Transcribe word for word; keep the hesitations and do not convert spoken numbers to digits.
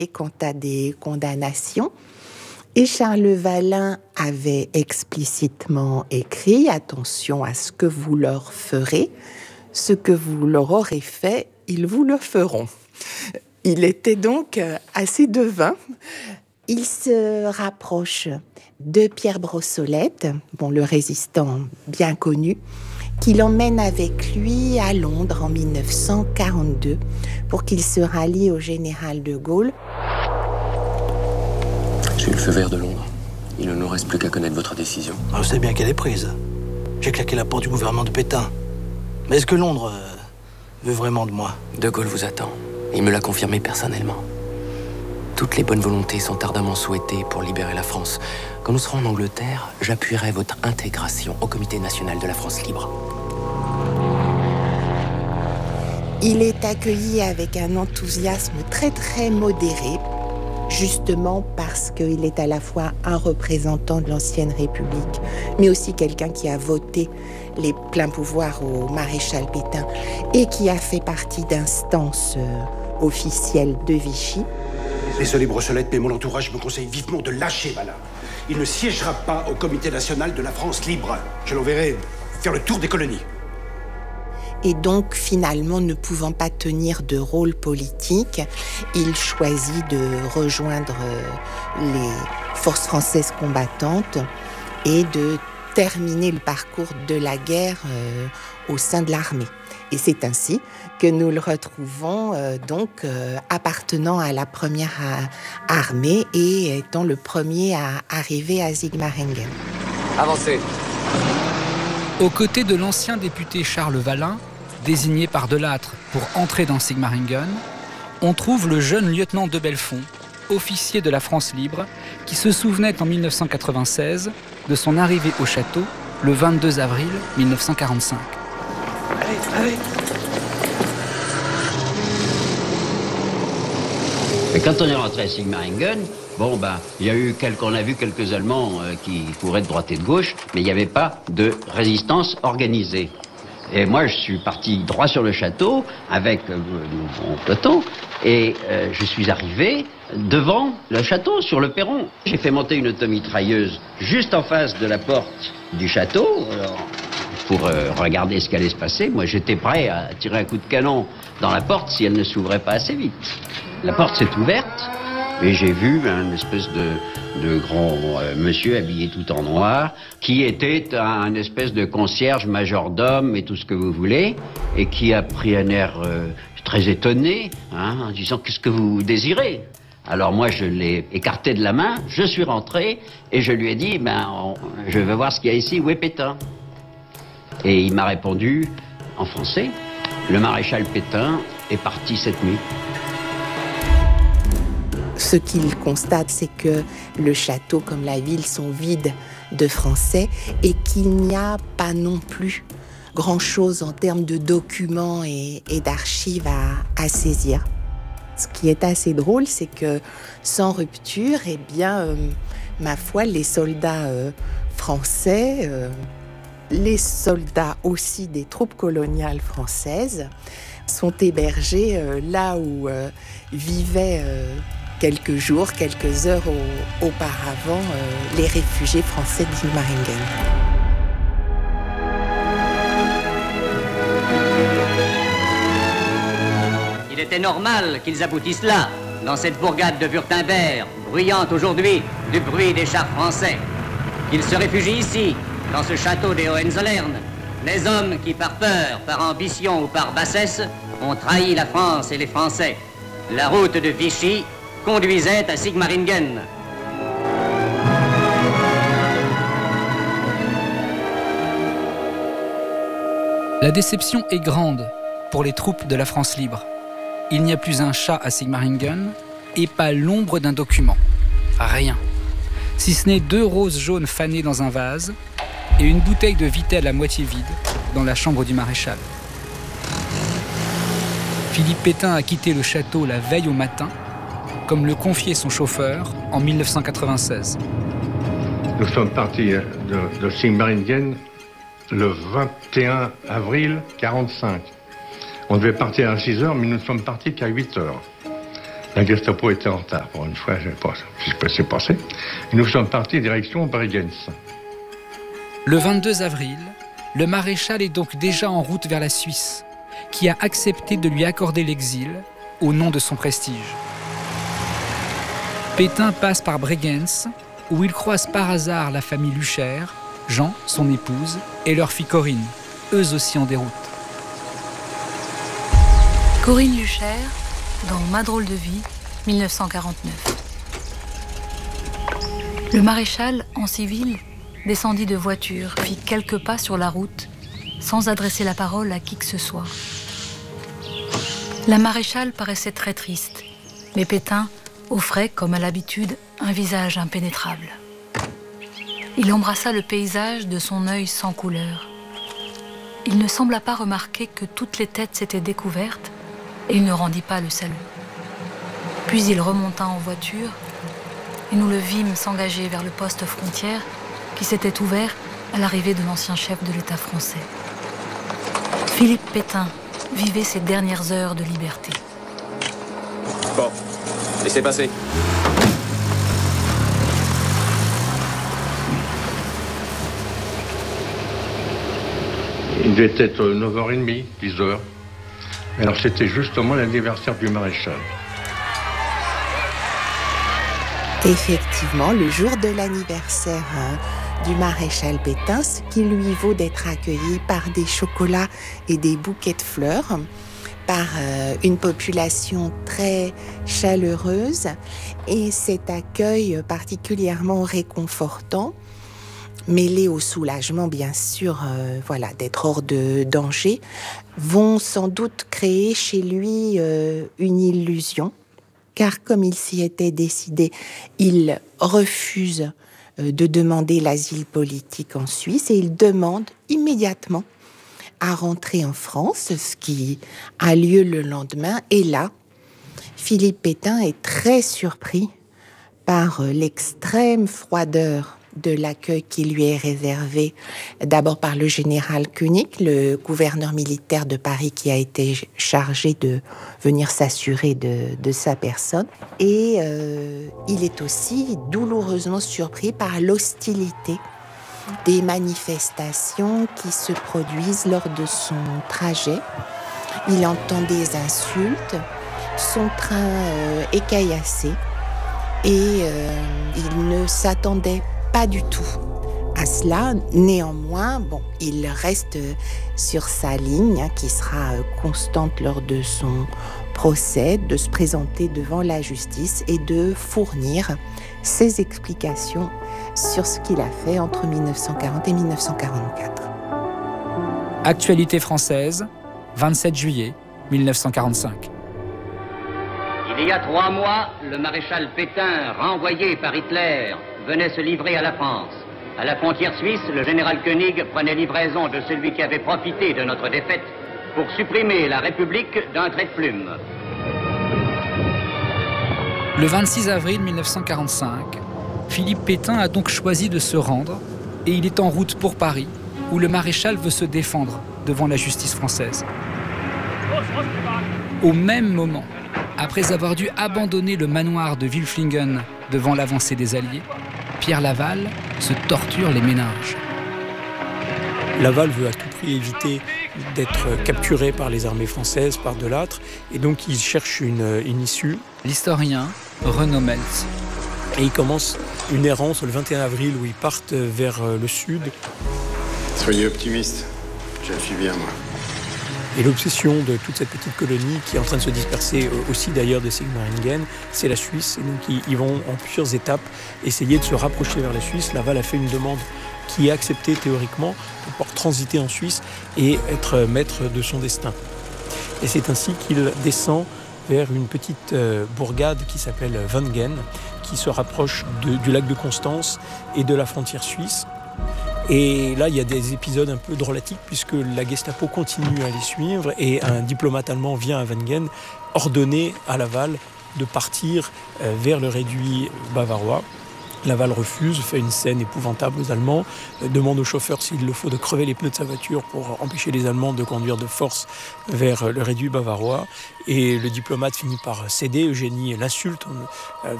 et quant à des condamnations. Et Charles Vallin avait explicitement écrit « Attention à ce que vous leur ferez, ce que vous leur aurez fait, ils vous le feront ». Il était donc assez devin. Il se rapproche de Pierre Brossolette, bon, le résistant bien connu, qui l'emmène avec lui à Londres en dix-neuf cent quarante-deux pour qu'il se rallie au général de Gaulle. J'ai eu le feu vert de Londres. Il ne nous reste plus qu'à connaître votre décision. Je sais bien qu'elle est prise. J'ai claqué la porte du gouvernement de Pétain. Mais est-ce que Londres euh, veut vraiment de moi? De Gaulle vous attend. Il me l'a confirmé personnellement. Toutes les bonnes volontés sont ardemment souhaitées pour libérer la France. Quand nous serons en Angleterre, j'appuierai votre intégration au Comité national de la France libre. Il est accueilli avec un enthousiasme très très modéré, justement parce qu'il est à la fois un représentant de l'ancienne République, mais aussi quelqu'un qui a voté les pleins pouvoirs au maréchal Pétain et qui a fait partie d'instances euh, officielles de Vichy. Désolé Brossolette, mais mon entourage me conseille vivement de lâcher Vallin. Il ne siégera pas au Comité national de la France libre. Je l'enverrai faire le tour des colonies. Et donc, finalement, ne pouvant pas tenir de rôle politique, il choisit de rejoindre les forces françaises combattantes et de terminer le parcours de la guerre euh, au sein de l'armée. Et c'est ainsi que nous le retrouvons euh, donc euh, appartenant à la première à, armée et étant le premier à arriver à Sigmaringen. Avancez. Aux côtés de l'ancien député Charles Vallin, désigné par Delattre pour entrer dans Sigmaringen, on trouve le jeune lieutenant de Belfond, officier de la France libre, qui se souvenait en dix-neuf cent quatre-vingt-seize de son arrivée au château le vingt-deux avril dix-neuf cent quarante-cinq. Allez, allez. Et quand on est rentré à Sigmaringen, bon ben, il y a eu quelques, on a vu quelques Allemands euh, qui couraient de droite et de gauche, mais il n'y avait pas de résistance organisée. Et moi, je suis parti droit sur le château avec euh, mon peloton et euh, je suis arrivé devant le château, sur le perron. J'ai fait monter une automitrailleuse juste en face de la porte du château alors, pour euh, regarder ce qui allait se passer. Moi, j'étais prêt à tirer un coup de canon dans la porte si elle ne s'ouvrait pas assez vite. La porte s'est ouverte et j'ai vu un espèce de, de grand euh, monsieur habillé tout en noir qui était un espèce de concierge majordome et tout ce que vous voulez et qui a pris un air euh, très étonné hein, en disant « Qu'est-ce que vous désirez ?» Alors moi je l'ai écarté de la main, je suis rentré et je lui ai dit ben, on, « Je veux voir ce qu'il y a ici, où est Pétain ?» Et il m'a répondu en français « Le maréchal Pétain est parti cette nuit. » Ce qu'il constate, c'est que le château comme la ville sont vides de Français et qu'il n'y a pas non plus grand-chose en termes de documents et, et d'archives à, à saisir. Ce qui est assez drôle, c'est que sans rupture, eh bien, euh, ma foi, les soldats euh, français, euh, les soldats aussi des troupes coloniales françaises, sont hébergés euh, là où euh, vivaient euh, quelques jours, quelques heures au, auparavant, euh, les réfugiés français de Sigmaringen. Il était normal qu'ils aboutissent là, dans cette bourgade de Württemberg, bruyante aujourd'hui du bruit des chars français. Qu'ils se réfugient ici, dans ce château des Hohenzollern, les hommes qui, par peur, par ambition ou par bassesse, ont trahi la France et les Français. La route de Vichy conduisait à Sigmaringen. La déception est grande pour les troupes de la France libre. Il n'y a plus un chat à Sigmaringen et pas l'ombre d'un document. Rien. Si ce n'est deux roses jaunes fanées dans un vase et une bouteille de Vittel à moitié vide dans la chambre du maréchal. Philippe Pétain a quitté le château la veille au matin, comme le confiait son chauffeur en dix-neuf cent quatre-vingt-seize. Nous sommes partis de, de Sigmaringen le vingt et un avril mille neuf cent quarante-cinq. On devait partir à six heures, mais nous ne sommes partis qu'à huit heures. La Gestapo était en retard, pour une fois, je ne sais pas ce qui s'est passé. Et nous sommes partis direction Bregenz. Le vingt-deux avril, le maréchal est donc déjà en route vers la Suisse, qui a accepté de lui accorder l'exil au nom de son prestige. Pétain passe par Bregenz, où il croise par hasard la famille Lucher, Jean, son épouse, et leur fille Corinne, eux aussi en déroute. Corinne Lucher, dans Ma drôle de vie, mille neuf cent quarante-neuf. Le maréchal, en civil, descendit de voiture, fit quelques pas sur la route, sans adresser la parole à qui que ce soit. La maréchale paraissait très triste, mais Pétain offrait, comme à l'habitude, un visage impénétrable. Il embrassa le paysage de son œil sans couleur. Il ne sembla pas remarquer que toutes les têtes s'étaient découvertes et il ne rendit pas le salut. Puis il remonta en voiture et nous le vîmes s'engager vers le poste frontière qui s'était ouvert à l'arrivée de l'ancien chef de l'État français. Philippe Pétain vivait ses dernières heures de liberté. Bon, laissez passer. Il était neuf heures trente, dix heures. Alors c'était justement l'anniversaire du maréchal. Effectivement, le jour de l'anniversaire hein, du maréchal Pétain, ce qui lui vaut d'être accueilli par des chocolats et des bouquets de fleurs, par euh, une population très chaleureuse, et cet accueil particulièrement réconfortant, mêlé au soulagement bien sûr euh, voilà, d'être hors de danger, vont sans doute créer chez lui euh, une illusion. Car comme il s'y était décidé, il refuse de demander l'asile politique en Suisse et il demande immédiatement à rentrer en France, ce qui a lieu le lendemain. Et là, Philippe Pétain est très surpris par l'extrême froideur de l'accueil qui lui est réservé, d'abord par le général Koenig, le gouverneur militaire de Paris qui a été chargé de venir s'assurer de, de sa personne. Et euh, il est aussi douloureusement surpris par l'hostilité des manifestations qui se produisent lors de son trajet. Il entend des insultes, son train euh, est caillassé et euh, il ne s'attendait pas du tout à cela. Néanmoins, bon, il reste sur sa ligne, hein, qui sera constante lors de son procès, de se présenter devant la justice et de fournir ses explications sur ce qu'il a fait entre mille neuf cent quarante et mille neuf cent quarante-quatre. Actualité française, vingt-sept juillet mille neuf cent quarante-cinq. Il y a trois mois, le maréchal Pétain, renvoyé par Hitler, venait se livrer à la France. À la frontière suisse, le général Koenig prenait livraison de celui qui avait profité de notre défaite pour supprimer la République d'un trait de plume. Le vingt-six avril mille neuf cent quarante-cinq, Philippe Pétain a donc choisi de se rendre et il est en route pour Paris, où le maréchal veut se défendre devant la justice française. Au même moment, après avoir dû abandonner le manoir de Wilflingen devant l'avancée des Alliés, Pierre Laval se torture les méninges. Laval veut à tout prix éviter d'être capturé par les armées françaises, par De Lattre, et donc il cherche une, une issue. L'historien Renaud Meltz. Et il commence une errance le vingt et un avril où ils partent vers le sud. Soyez optimiste, je le suis bien moi. Et l'obsession de toute cette petite colonie qui est en train de se disperser aussi d'ailleurs de Sigmaringen, c'est la Suisse. Et donc ils vont en plusieurs étapes essayer de se rapprocher vers la Suisse. Laval a fait une demande qui est acceptée théoriquement pour pouvoir transiter en Suisse et être maître de son destin. Et c'est ainsi qu'il descend vers une petite bourgade qui s'appelle Wengen, qui se rapproche de, du lac de Constance et de la frontière suisse. Et là, il y a des épisodes un peu drôlatiques puisque la Gestapo continue à les suivre et un diplomate allemand vient à Wengen ordonner à Laval de partir vers le réduit bavarois. Laval refuse, fait une scène épouvantable aux Allemands, demande au chauffeur s'il le faut de crever les pneus de sa voiture pour empêcher les Allemands de conduire de force vers le réduit bavarois. Et le diplomate finit par céder, Eugénie l'insulte,